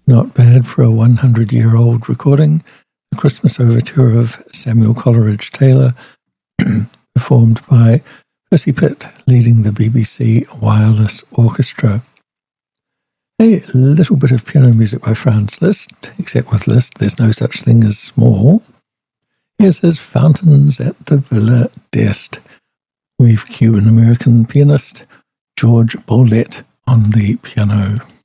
Not bad for a 100-year-old recording. The Christmas Overture of Samuel Coleridge Taylor, performed by Percy Pitt, leading the BBC Wireless Orchestra. A little bit of piano music by Franz Liszt, except with Liszt there's no such thing as small. Here's his Fountains at the Villa d'Este, with Cuban-American pianist George Bolet on the piano.